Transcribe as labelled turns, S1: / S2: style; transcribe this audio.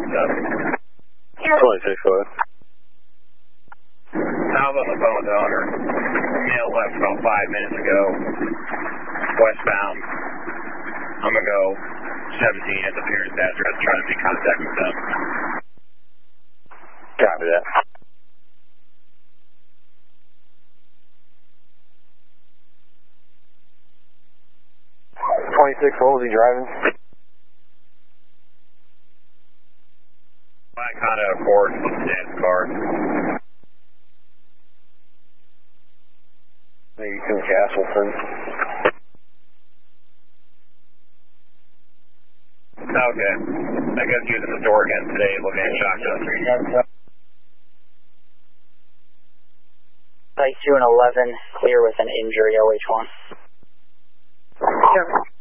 S1: stuff.
S2: 26, go ahead.
S1: I was on the phone with the owner. Mail left about 5 minutes ago. Westbound. I'm going to go 17 at the Pierce address, trying to make contact with them.
S2: Copy that. What was he driving?
S1: Black Honda Accord, dad's car.
S2: Maybe from Castleton.
S1: Okay. I guess he was at the store again today looking at shotguns.
S3: Site 2 and 11, clear with an injury, OH1.
S4: Sure.